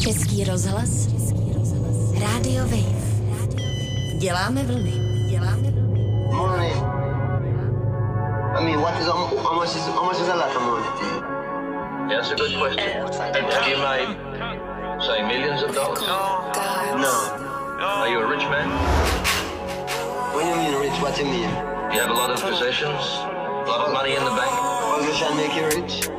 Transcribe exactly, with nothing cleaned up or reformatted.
Český rozhlas, Rádio Wave. Děláme vlny. Děláme vlny. Money. I mean, what is how much is how much is a lot of money? Yeah, that's a good question. Have you made, say, millions of dollars? No. Are you a rich man? When you mean rich, what you mean? You have a lot of possessions, a lot of money in the bank. Position make you rich?